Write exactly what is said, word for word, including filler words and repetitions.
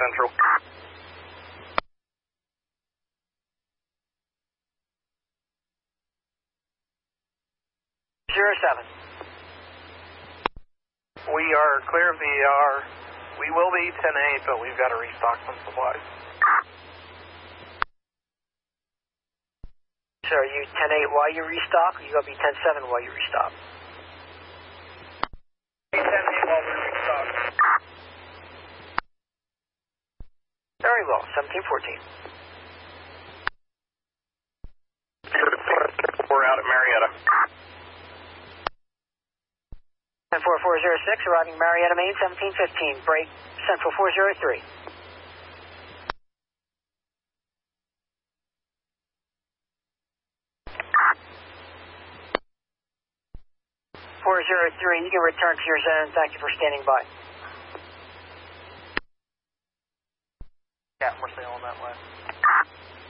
Central. Zero seven. We are clear of the E R. We will be ten eight, but we've got to restock some supplies. So are you ten eight while you restock, or you going to be ten seven while you restock? ten eight while we restock. Very well, seventeen fourteen. We're out at Marietta. ten four four zero six, arriving Marietta, Maine, seventeen fifteen. Break, Central four zero three. four zero three, you can return to your zone. Thank you for standing by. Yeah, we're sailing that way.